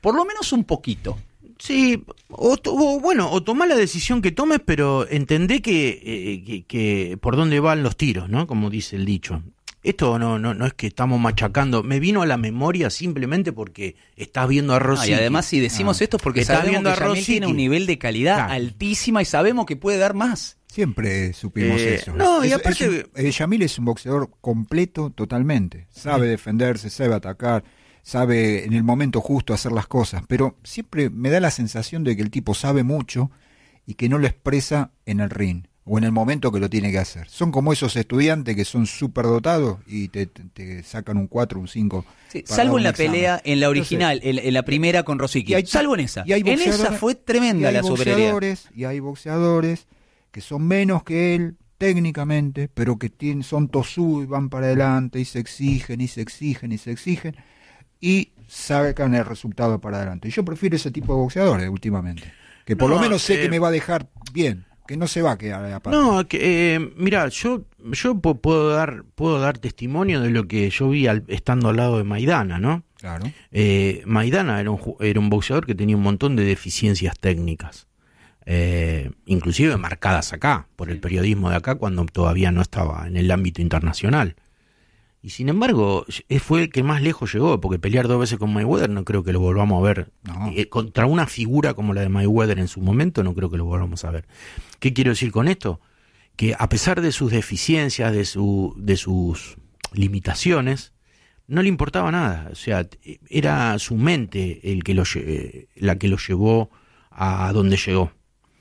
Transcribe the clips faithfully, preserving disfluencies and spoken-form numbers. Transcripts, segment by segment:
por lo menos un poquito. Sí, o, o bueno, o tomá la decisión que tomes, pero entendé que, eh, que, que por dónde van los tiros, ¿no? Como dice el dicho. Esto no, no, no es que estamos machacando, me vino a la memoria simplemente porque estás viendo a Rosicky. Ah, y además si decimos ah. esto es porque estás sabemos viendo que a Yamil Rosicky. tiene un nivel de calidad Claro. altísima y sabemos que puede dar más. Siempre supimos Eh, eso. no, y Es- aparte- es un- eh, Yamil es un boxeador completo totalmente. Sabe defenderse, sabe atacar, sabe en el momento justo hacer las cosas, pero siempre me da la sensación de que el tipo sabe mucho y que no lo expresa en el ring o en el momento que lo tiene que hacer. Son como esos estudiantes que son súper dotados y te, te, te sacan un cuatro, un cinco. Sí, para salvo un en la examen. pelea, en la Entonces, original, en, en la primera con Rosicky. y hay- Salvo en esa. y hay En boxeadores- esa fue y tremenda hay la soberanía. boxeadores, y hay boxeadores que son menos que él técnicamente, pero que tienen, son tosudos y van para adelante y se exigen y se exigen y se exigen y sacan el resultado para adelante. Y yo prefiero ese tipo de boxeadores últimamente, que por No, lo menos sé eh, que me va a dejar bien, que no se va a quedar aparte. No, que, eh, mira, yo yo po- puedo dar puedo dar testimonio de lo que yo vi al, estando al lado de Maidana, ¿no? Claro. Eh, Maidana era un, ju- era un boxeador que tenía un montón de deficiencias técnicas, eh, inclusive marcadas acá, por el periodismo de acá, cuando todavía no estaba en el ámbito internacional. Y sin embargo, eh, fue el que más lejos llegó, porque pelear dos veces con Mayweather no creo que lo volvamos a ver. No. Eh, contra una figura como la de Mayweather en su momento, no creo que lo volvamos a ver. ¿Qué quiero decir con esto? Que a pesar de sus deficiencias, de, su, de sus limitaciones, no le importaba nada. O sea, era su mente el que lo, lle- la que lo llevó a donde llegó.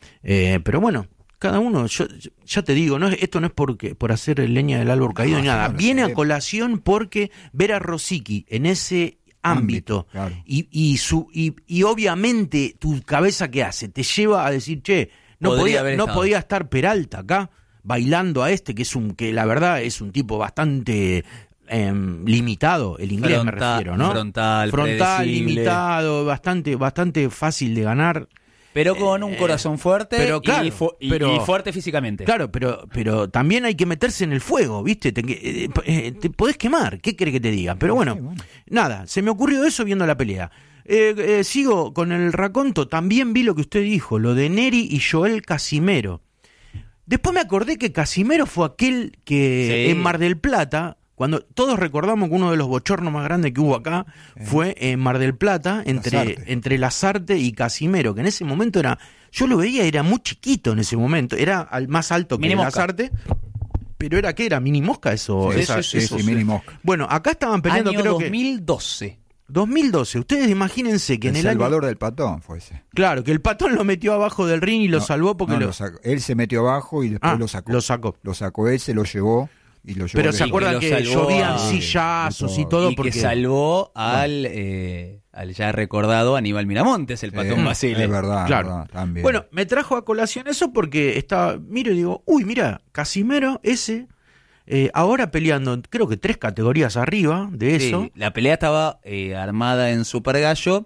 Eh, pero bueno, cada uno, yo, yo- ya te digo, no es, esto no es porque, por hacer leña del árbol caído No, ni nada. sí, no lo Viene a sé. colación porque ver a Rosicky en ese ámbito, Ámbito, claro. y, y, su, y, y obviamente tu cabeza, ¿qué hace? Te lleva a decir, che, no Podría podía, haber no estado. podía estar Peralta acá bailando a este, que es un que la verdad es un tipo bastante em, limitado, el inglés me Frontal, refiero, ¿no? frontal, Frontal, predecible. limitado, bastante, bastante fácil de ganar. Pero con un Eh, corazón fuerte pero claro, y, fu- y- pero- y fuerte físicamente. Claro, pero pero también hay que meterse en el fuego, ¿viste? Te, eh, eh, te podés quemar, ¿qué querés que te diga? Pero bueno, Sí, bueno. nada, se me ocurrió eso viendo la pelea. Eh, eh, sigo con el raconto, también vi lo que usted dijo, lo de Neri y Joel Casimero. Después me acordé que Casimero fue aquel que Sí. en Mar del Plata, cuando todos recordamos que uno de los bochornos más grandes que hubo acá fue en Mar del Plata, entre, Lasarte. entre Lasarte y Casimero, que en ese momento era, yo lo veía, era muy chiquito en ese momento, era al más alto que Mini Mosca. Lasarte, pero era que era mini mosca eso. Sí, esa- sí, sí, eso- sí, mini mosca. Bueno, acá estaban peleando, Año creo dos que mil doce. dos mil doce. Ustedes imagínense que El en el año, Salvador del Patón fue ese. claro, que el patón lo metió abajo del ring y lo No, salvó porque no, lo, lo sacó. Él se metió abajo y después Ah, lo sacó. lo sacó. Lo sacó él, se lo llevó y lo llevó. Pero de- se acuerdan que que, lo salvó llovían a- sillazos y y todo y porque que salvó al, eh, al ya recordado Aníbal Miramontes, el Sí, patón Basile. Es verdad, Claro. verdad, también. Bueno, me trajo a colación eso porque estaba, miro y digo, uy, mira, Casimero, ese, eh, ahora peleando, creo que tres categorías arriba de eso. Sí, la pelea estaba eh, armada en Super Gallo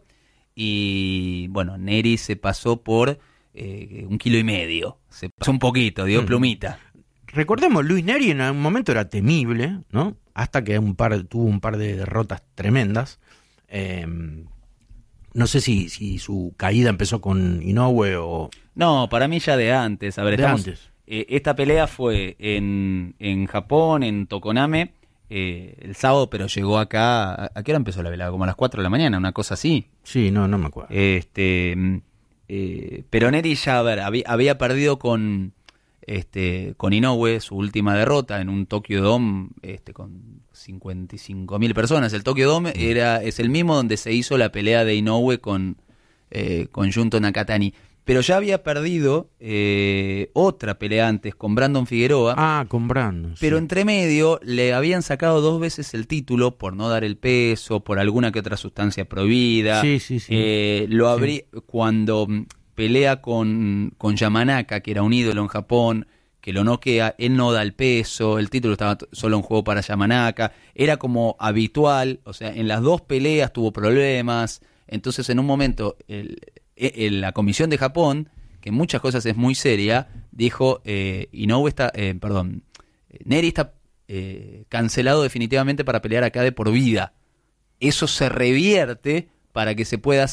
y, bueno, Neri se pasó por eh, un kilo y medio. Se pasó un poquito, dio Mm. plumita. Recordemos, Luis Neri en algún momento era temible, ¿no? Hasta que un par, tuvo un par de derrotas tremendas. Eh, no sé si, si su caída empezó con Inoue o No, para mí ya de antes. A ver, de estamos- antes. eh, esta pelea fue en, en Japón, en Tokoname, eh, el sábado, pero llegó acá. ¿A, a qué hora empezó la velada? Como a las cuatro de la mañana, una cosa así. Sí, no, no me acuerdo. Este, mm, eh, pero Neri ya, a ver, había, había perdido con, este, con Inoue su última derrota en un Tokyo Dome este, con cincuenta y cinco mil personas. El Tokyo Dome era, es el mismo donde se hizo la pelea de Inoue con, eh, con Junto Nakatani. Pero ya había perdido eh, otra pelea antes con Brandon Figueroa. Ah, con Brandon. Pero sí. entre medio le habían sacado dos veces el título por no dar el peso, por alguna que otra sustancia prohibida. Sí, sí, sí. Eh, lo abrí cuando mm, pelea con, con Yamanaka, que era un ídolo en Japón, que lo noquea, él no da el peso, el título estaba t- solo en juego para Yamanaka, era como habitual, o sea, en las dos peleas tuvo problemas, entonces en un momento el, el- la Comisión de Japón, que en muchas cosas es muy seria, dijo, eh, Inoue está, eh, perdón, Neri está eh, cancelado definitivamente para pelear acá de por vida. Eso se revierte para que se pueda